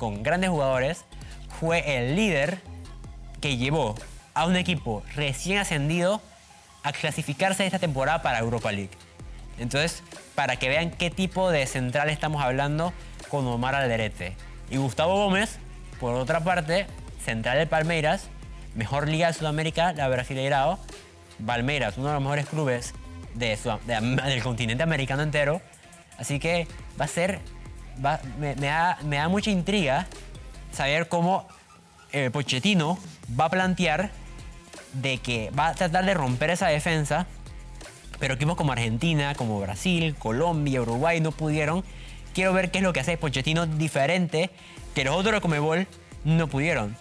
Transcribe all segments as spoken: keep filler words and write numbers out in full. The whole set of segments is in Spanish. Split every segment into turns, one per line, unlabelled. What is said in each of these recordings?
con grandes jugadores, fue el líder que llevó a un equipo recién ascendido a clasificarse esta temporada para Europa League. Entonces, para que vean qué tipo de central estamos hablando con Omar Alderete. Y Gustavo Gómez, por otra parte, central del Palmeiras, mejor liga de Sudamérica, la Brasileirao. Palmeiras, uno de los mejores clubes de, de, del continente americano entero. Así que va a ser, va, me, me, da, me da mucha intriga saber cómo eh, Pochettino va a plantear de que va a tratar de romper esa defensa, pero equipos como Argentina, como Brasil, Colombia, Uruguay no pudieron. Quiero ver qué es lo que hace Pochettino diferente que los otros de Conmebol no pudieron.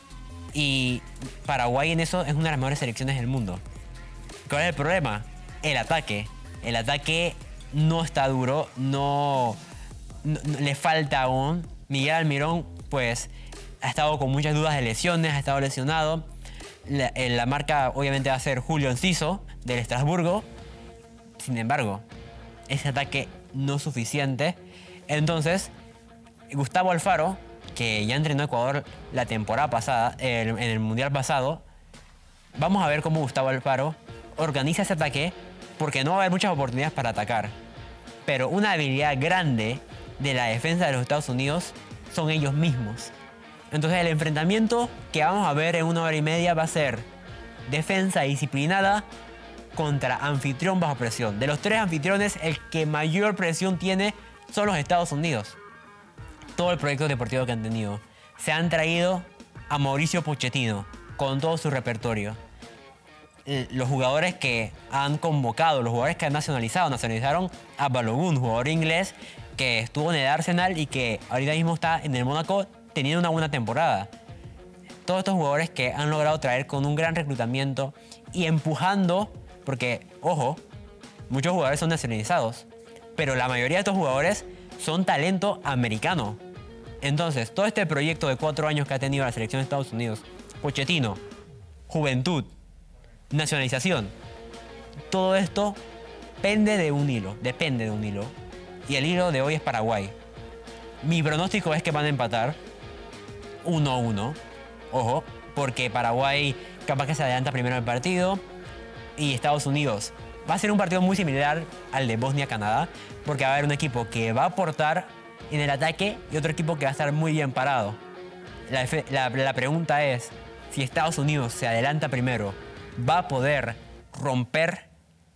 Y Paraguay en eso es una de las mejores selecciones del mundo. ¿Cuál es el problema? El ataque. El ataque no está duro, no, no, no le falta aún. Miguel Almirón, pues, ha estado con muchas dudas de lesiones, ha estado lesionado. La, la marca obviamente va a ser Julio Enciso, del Estrasburgo. Sin embargo, ese ataque no es suficiente. Entonces, Gustavo Alfaro, que ya entrenó a Ecuador la temporada pasada, en el Mundial pasado, vamos a ver cómo Gustavo Alfaro organiza ese ataque, porque no va a haber muchas oportunidades para atacar. Pero una habilidad grande de la defensa de los Estados Unidos son ellos mismos. Entonces el enfrentamiento que vamos a ver en una hora y media va a ser defensa disciplinada contra anfitrión bajo presión. De los tres anfitriones, el que mayor presión tiene son los Estados Unidos. Todo el proyecto deportivo que han tenido. Se han traído a Mauricio Pochettino con todo su repertorio. Los jugadores que han convocado, los jugadores que han nacionalizado, nacionalizaron a Balogun, jugador inglés que estuvo en el Arsenal y que ahorita mismo está en el Mónaco teniendo una buena temporada. Todos estos jugadores que han logrado traer con un gran reclutamiento y empujando, porque, ojo, muchos jugadores son nacionalizados, pero la mayoría de estos jugadores son talento americano. Entonces, todo este proyecto de cuatro años que ha tenido la selección de Estados Unidos, Pochettino, juventud, nacionalización, todo esto pende de un hilo, depende de un hilo. Y el hilo de hoy es Paraguay. Mi pronóstico es que van a empatar uno a uno. Ojo, porque Paraguay capaz que se adelanta primero en el partido. Y Estados Unidos va a ser un partido muy similar al de Bosnia-Canadá, porque va a haber un equipo que va a aportar en el ataque y otro equipo que va a estar muy bien parado. La, la, la pregunta es, si Estados Unidos se adelanta primero, va a poder romper,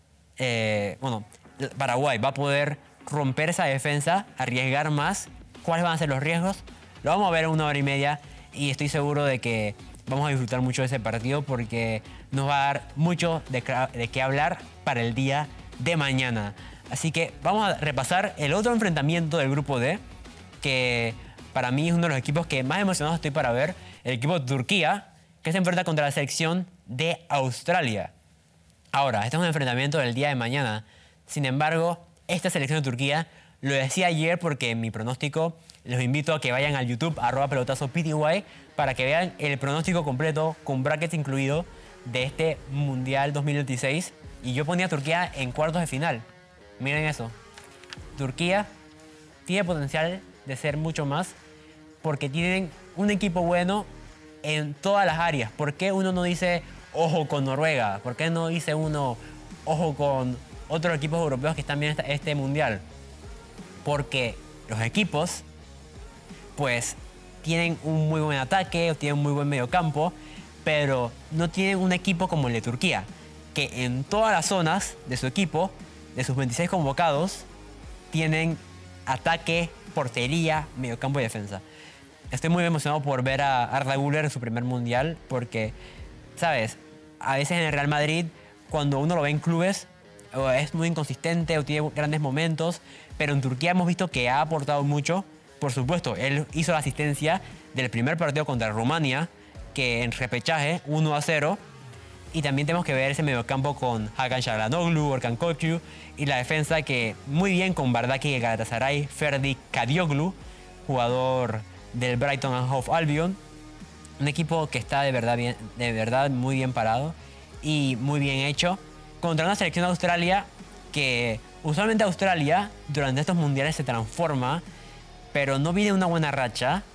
eh, bueno, Paraguay va a poder romper esa defensa, arriesgar más. ¿Cuáles van a ser los riesgos? Lo vamos a ver en una hora y media y estoy seguro de que vamos a disfrutar mucho de ese partido porque nos va a dar mucho de, de qué hablar para el día de mañana. Así que vamos a repasar el otro enfrentamiento del grupo D, que para mí es uno de los equipos que más emocionado estoy para ver, el equipo de Turquía, que se enfrenta contra la selección de Australia. Ahora, este es un enfrentamiento del día de mañana. Sin embargo, esta selección de Turquía, lo decía ayer porque en mi pronóstico, los invito a que vayan al YouTube, arroba pelotazo P T Y, para que vean el pronóstico completo, con brackets incluido, de este Mundial dos mil veintiséis. Y yo ponía a Turquía en cuartos de final. Miren eso. Turquía tiene potencial de ser mucho más porque tienen un equipo bueno en todas las áreas. ¿Por qué uno no dice ojo con Noruega? ¿Por qué no dice uno ojo con otros equipos europeos que están viendo este, este mundial? Porque los equipos pues tienen un muy buen ataque o tienen un muy buen mediocampo, pero no tienen un equipo como el de Turquía, que en todas las zonas de su equipo, de sus veintiséis convocados, tienen ataque, portería, mediocampo y defensa. Estoy muy emocionado por ver a Arda Güler en su primer mundial porque, ¿sabes? A veces en el Real Madrid, cuando uno lo ve en clubes, es muy inconsistente o tiene grandes momentos, pero en Turquía hemos visto que ha aportado mucho. Por supuesto, él hizo la asistencia del primer partido contra Rumania, que en repechaje, uno a cero. Y también tenemos que ver ese mediocampo con Hakan Çalhanoğlu, Orkan Kökçü y la defensa que muy bien con Bardaki y Galatasaray, Ferdi Kadioglu, jugador del Brighton and Hove Albion. Un equipo que está de verdad, bien, de verdad muy bien parado y muy bien hecho contra una selección de Australia que usualmente Australia durante estos mundiales se transforma, pero no viene una buena racha